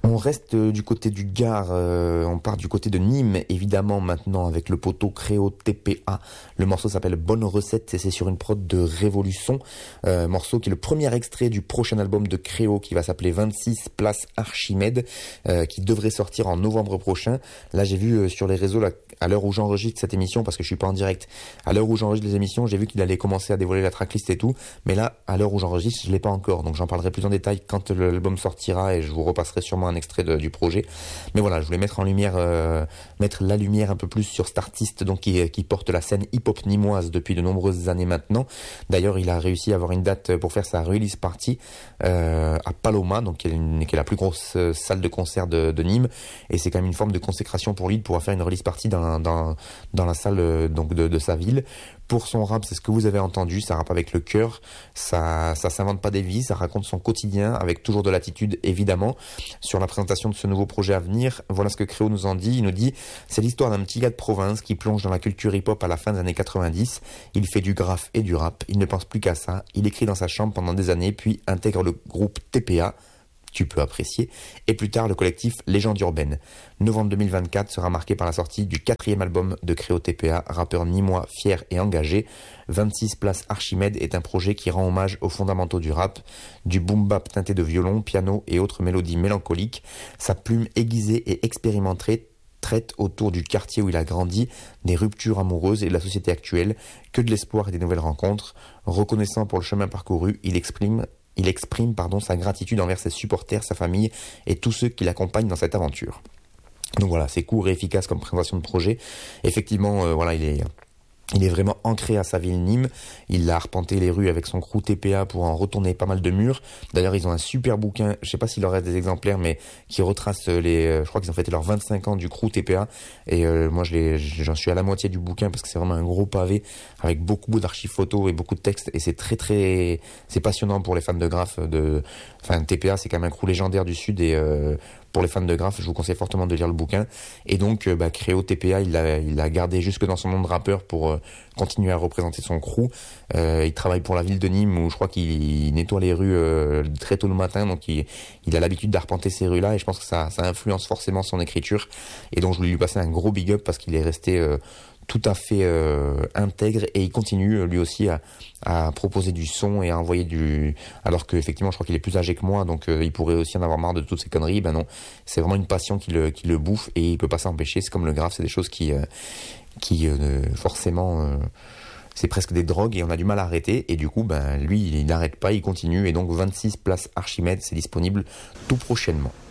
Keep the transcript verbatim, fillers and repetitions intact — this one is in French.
On reste du côté du Gard, euh, on part du côté de Nîmes, évidemment maintenant avec le poteau Créo T P A. Le morceau s'appelle Bonne Recette et c'est sur une prod de Révolution, euh, morceau qui est le premier extrait du prochain album de Créo qui va s'appeler vingt-six Place Archimède, euh, qui devrait sortir en novembre prochain. Là j'ai vu euh, sur les réseaux, là, à l'heure où j'enregistre cette émission, parce que je suis pas en direct, à l'heure où j'enregistre les émissions, j'ai vu qu'il allait commencer à dévoiler la tracklist et tout, mais là, à l'heure où j'enregistre, je l'ai pas encore, donc j'en parlerai plus en détail quand l'album sortira et je vous repasserai sûrement un extrait de, du projet. Mais voilà, je voulais mettre en lumière, euh, mettre la lumière un peu plus sur cet artiste donc qui, qui porte la scène hip-hop nîmoise depuis de nombreuses années maintenant. D'ailleurs, il a réussi à avoir une date pour faire sa release party euh, à Paloma, donc qui est, une, qui est la plus grosse salle de concert de, de Nîmes, et c'est quand même une forme de consécration pour lui de pouvoir faire une release party dans, dans, dans la salle donc de, de sa ville. Pour son rap, c'est ce que vous avez entendu, ça rappe avec le cœur, ça ça s'invente pas des vies, ça raconte son quotidien avec toujours de l'attitude évidemment. Sur la présentation de ce nouveau projet à venir, voilà ce que Créo nous en dit. Il nous dit: c'est l'histoire d'un petit gars de province qui plonge dans la culture hip-hop à la fin des années quatre-vingt-dix. Il fait du graphe et du rap, il ne pense plus qu'à ça. Il écrit dans sa chambre pendant des années, puis intègre le groupe T P A, tu peux apprécier, et plus tard le collectif Légende Urbaine. Novembre deux mille vingt-quatre sera marqué par la sortie du quatrième album de Créo T P A, rappeur nîmois fier et engagé. vingt-six Place Archimède est un projet qui rend hommage aux fondamentaux du rap, du boom-bap teinté de violon, piano et autres mélodies mélancoliques. Sa plume aiguisée et expérimentée traite autour du quartier où il a grandi, des ruptures amoureuses et de la société actuelle, que de l'espoir et des nouvelles rencontres. Reconnaissant pour le chemin parcouru, il exprime Il exprime pardon, sa gratitude envers ses supporters, sa famille et tous ceux qui l'accompagnent dans cette aventure. Donc voilà, c'est court et efficace comme présentation de projet. Effectivement, euh, voilà, il est... Il est vraiment ancré à sa ville Nîmes. Il a arpenté les rues avec son crew T P A pour en retourner pas mal de murs. D'ailleurs, ils ont un super bouquin, je sais pas s'il en reste des exemplaires, mais qui retrace les, je crois qu'ils ont fêté leurs vingt-cinq ans du crew T P A. Et euh, moi, je l'ai, j'en suis à la moitié du bouquin parce que c'est vraiment un gros pavé avec beaucoup d'archives photos et beaucoup de textes. Et c'est très très, c'est passionnant pour les fans de graphes. De, enfin, T P A, c'est quand même un crew légendaire du Sud et euh, pour les fans de graphes, je vous conseille fortement de lire le bouquin. Et donc, euh, bah, Créo T P A, il l'a, il l'a gardé jusque dans son nom de rappeur pour euh, continuer à représenter son crew. Euh, il travaille pour la ville de Nîmes où je crois qu'il nettoie les rues euh, très tôt le matin. Donc, il, il a l'habitude d'arpenter ces rues-là et je pense que ça, ça influence forcément son écriture. Et donc, je voulais lui passer un gros big up parce qu'il est resté euh, tout à fait euh, intègre et il continue lui aussi à, à proposer du son et à envoyer du... Alors qu'effectivement, je crois qu'il est plus âgé que moi, donc euh, il pourrait aussi en avoir marre de toutes ces conneries. Ben non, c'est vraiment une passion qui le, qui le bouffe et il peut pas s'empêcher. C'est comme le graphe, c'est des choses qui, euh, qui euh, forcément... Euh, c'est presque des drogues et on a du mal à arrêter. Et du coup, ben lui, il n'arrête pas, il continue. Et donc, vingt-six Place Archimède, c'est disponible tout prochainement.